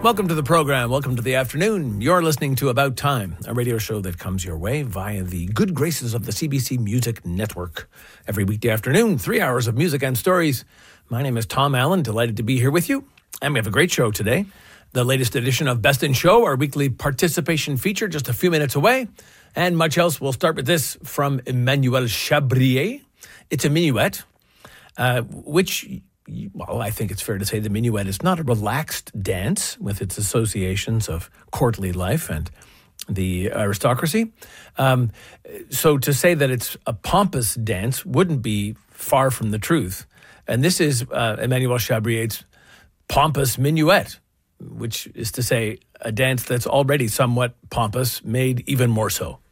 Welcome to the program. Welcome to the afternoon. You're listening to About Time, a radio show that comes your way via the good graces of the CBC Music Network. Every weekday afternoon, 3 hours of music and stories. My name is Tom Allen, delighted to be here with you. And we have a great show today. The latest edition of Best in Show, our weekly participation feature, just a few minutes away. And much else. We'll start with this from Emmanuel Chabrier. It's a minuet, which... Well, I think it's fair to say the minuet is not a relaxed dance with its associations of courtly life and the aristocracy. So to say that it's a pompous dance wouldn't be far from the truth. And this is Emmanuel Chabrier's pompous minuet, which is to say a dance that's already somewhat pompous, made even more so.